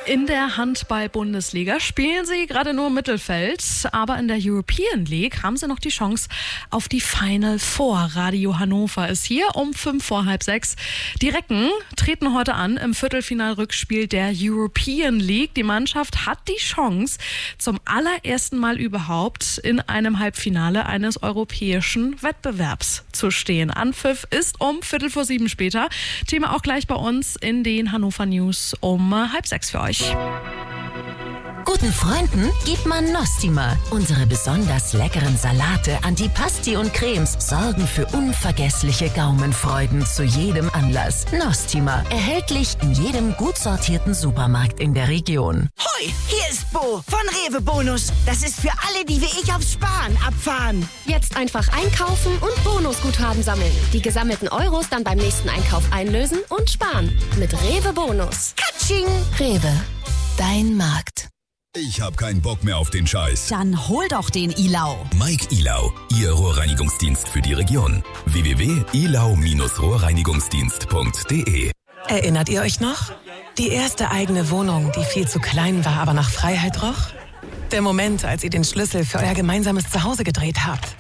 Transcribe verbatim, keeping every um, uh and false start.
In der Handball-Bundesliga spielen sie gerade nur im Mittelfeld, aber in der European League haben sie noch die Chance auf die Final Four. Radio Hannover ist hier um fünf vor halb sechs. Die Recken treten heute an im Viertelfinalrückspiel der European League. Die Mannschaft hat die Chance, zum allerersten Mal überhaupt in einem Halbfinale eines europäischen Wettbewerbs zu stehen. Anpfiff ist um Viertel vor sieben später. Thema auch gleich bei uns in den Hannover News um halb sechs für euch. Guten Freunden gibt man Nostima. Unsere besonders leckeren Salate, Antipasti und Cremes sorgen für unvergessliche Gaumenfreuden zu jedem Anlass. Nostima, erhältlich in jedem gut sortierten Supermarkt in der Region. Hoi, hier ist Bo von Rewe Bonus. Das ist für alle, die wie ich aufs Sparen abfahren. Jetzt einfach einkaufen und Bonusguthaben sammeln. Die gesammelten Euros dann beim nächsten Einkauf einlösen und sparen. Mit Rewe Bonus. Katsching! Rewe, dein Markt. Ich hab keinen Bock mehr auf den Scheiß. Dann hol doch den Ilau. Mike Ilau, Ihr Rohrreinigungsdienst für die Region. w w w punkt ilau Bindestrich rohrreinigungsdienst punkt de. Erinnert ihr euch noch? Die erste eigene Wohnung, die viel zu klein war, aber nach Freiheit roch? Der Moment, als ihr den Schlüssel für euer gemeinsames Zuhause gedreht habt.